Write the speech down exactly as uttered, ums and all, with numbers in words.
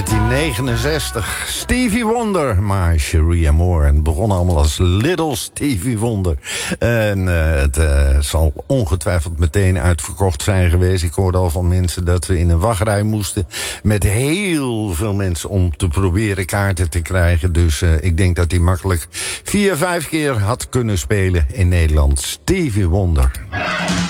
negentien negenenzestig. Stevie Wonder, maar Sharia Moore. En het begon allemaal als Little Stevie Wonder. En uh, het uh, zal ongetwijfeld meteen uitverkocht zijn geweest. Ik hoorde al van mensen dat we in een wachtrij moesten met heel veel mensen om te proberen kaarten te krijgen. Dus uh, ik denk dat hij makkelijk vier, vijf keer had kunnen spelen in Nederland. Stevie Wonder.